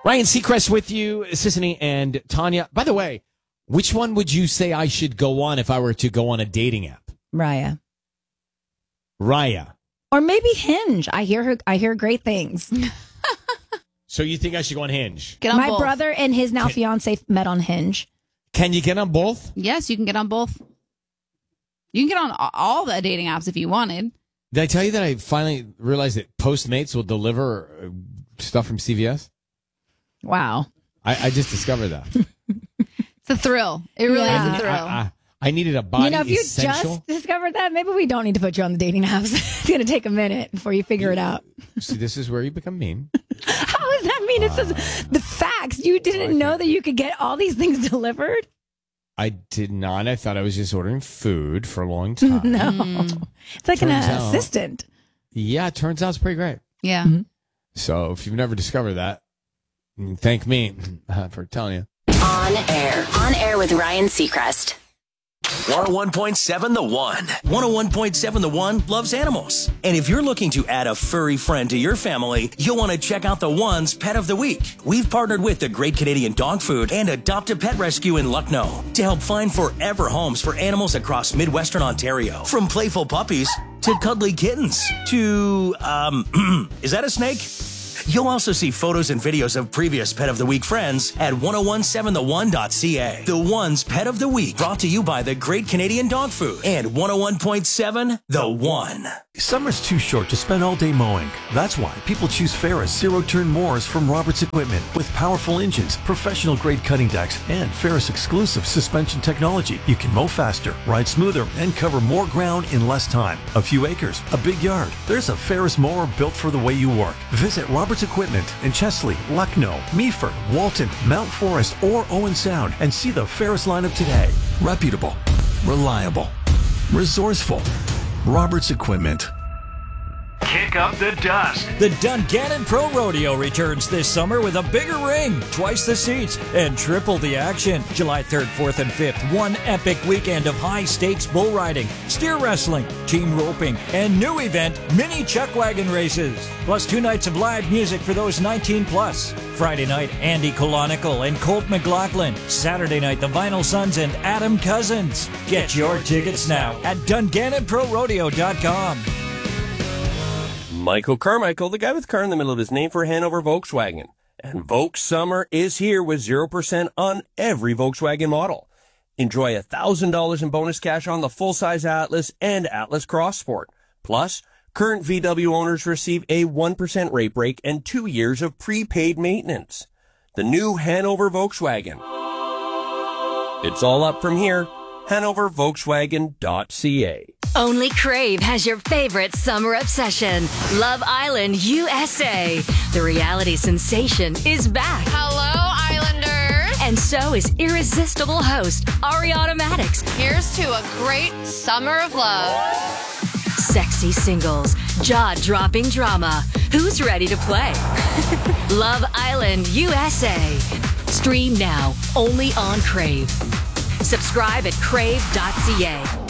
Ryan Seacrest with you, Sissany and Tanya. By the way, which one would you say I should go on if I were to go on a dating app? Raya. Or maybe Hinge. I hear great things. So you think I should go on Hinge? My brother and his now fiance met on Hinge. Can you get on both? Yes, you can get on both. You can get on all the dating apps if you wanted. Did I tell you that I finally realized that Postmates will deliver stuff from CVS? Wow. I just discovered that. It's a thrill. It really is a thrill. I needed a body if you essential. just discovered that, maybe we don't need to put you on the dating apps. It's going to take a minute before you figure it out. See, this is where you become mean. How does that mean? It's just the facts. You didn't know that you could get all these things delivered? I did not. I thought I was just ordering food for a long time. No. It's like an assistant. Yeah, it turns out it's pretty great. Yeah. Mm-hmm. So if you've never discovered that, thank me for telling you. On air with Ryan Seacrest. 101.7 The One. 101.7 The One loves animals. And if you're looking to add a furry friend to your family, you'll want to check out The One's Pet of the Week. We've partnered with the Great Canadian Dog Food and Adopt a Pet Rescue in Lucknow to help find forever homes for animals across Midwestern Ontario. From playful puppies to cuddly kittens to, is that a snake? You'll also see photos and videos of previous Pet of the Week friends at 1017thone.ca. The One's Pet of the Week, brought to you by the Great Canadian Dog Food and 101.7 The One. Summer's too short to spend all day mowing. That's why people choose Ferris zero-turn mowers from Roberts Equipment. With powerful engines, professional-grade cutting decks, and Ferris exclusive suspension technology, you can mow faster, ride smoother, and cover more ground in less time. A few acres, a big yard. There's a Ferris mower built for the way you work. Visit Roberts Equipment in Chesley, Lucknow, Meaford, Walton, Mount Forest, or Owen Sound and see the Ferris lineup today. Reputable, reliable, resourceful. Roberts Equipment. Kick up the dust. The Dungannon Pro Rodeo returns this summer with a bigger ring, twice the seats, and triple the action. July 3rd, 4th, and 5th, one epic weekend of high-stakes bull riding, steer wrestling, team roping, and new event, mini chuck wagon races. Plus 2 nights of live music for those 19 plus. Friday night, Andy Colonical and Colt McLaughlin. Saturday night, the Vinyl Sons and Adam Cousins. Get your tickets now at Dungannon.ProRodeo.com. Michael Carmichael, the guy with car in the middle of his name, for Hanover Volkswagen. And Volks Summer is here with 0% on every Volkswagen model. Enjoy $1,000 in bonus cash on the full-size Atlas and Atlas Cross Sport. Plus, current VW owners receive a 1% rate break and 2 years of prepaid maintenance. The new Hanover Volkswagen. It's all up from here. HanoverVolkswagen.ca. Only Crave has your favorite summer obsession. Love Island USA. The reality sensation is back. Hello, Islanders. And so is irresistible host Ariana Madix. Here's to a great summer of love. Sexy singles, jaw-dropping drama. Who's ready to play? Love Island USA. Stream now, only on Crave. Subscribe at crave.ca.